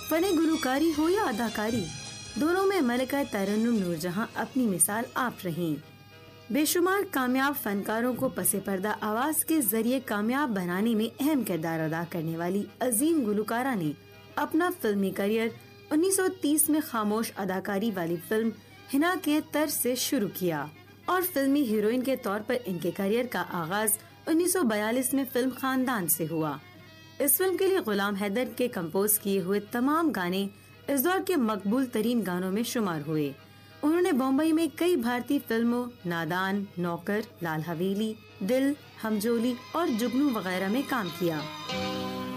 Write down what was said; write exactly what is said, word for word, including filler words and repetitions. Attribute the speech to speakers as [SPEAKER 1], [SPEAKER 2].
[SPEAKER 1] फने गुलकारी हो या अदाकारी, दोनों में मलिका तरन्नुम नूरजहां अपनी मिसाल आप रहीं। बेशुमार कामयाब फनकारों को पसे पर्दा आवाज के जरिए कामयाब बनाने में अहम किरदार अदा करने वाली अजीम गुलकारा ने अपना फिल्मी करियर उन्नीस सौ तीस में खामोश अदाकारी वाली फिल्म हिना के तर्ज से शुरू किया और फिल्मी हीरोइन के तौर पर इनके करियर का आगाज उन्नीस सौ बयालीस में फिल्म खानदान से हुआ। इस फिल्म के लिए गुलाम हैदर के कंपोज किए हुए तमाम गाने इस दौर के मकबूल तरीन गानों में शुमार हुए। उन्होंने बम्बई में कई भारतीय फिल्मों नादान, नौकर, लाल हवेली, दिल, हमजोली और जुगनू वगैरह में काम किया।